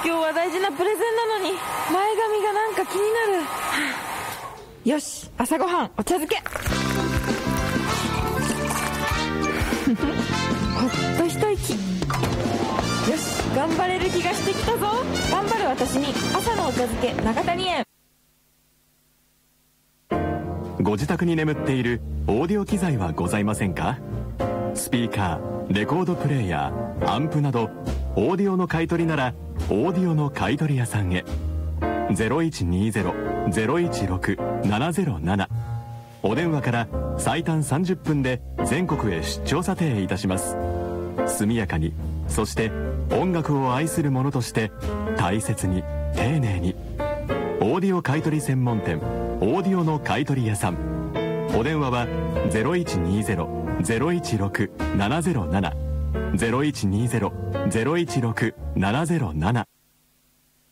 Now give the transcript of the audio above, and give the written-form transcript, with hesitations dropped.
今日は大事なプレゼンなのに前髪がなんか気になる。よし、朝ごはんお茶漬けほっと一息。よし、頑張れる気がしてきたぞ。頑張る私に朝のお茶漬け長谷園。 ご自宅に眠っているオーディオ機材はございませんか？スピーカー、レコードプレーヤー、アンプなどオーディオの買い取りならオーディオの買い取り屋さんへ。 0120-016-707 お電話から最短30分で全国へ出張査定いたします。速やかに、そして音楽を愛する者として大切に丁寧に。オーディオ買取専門店オーディオの買取屋さん。お電話は 0120-016-707 0120-016-707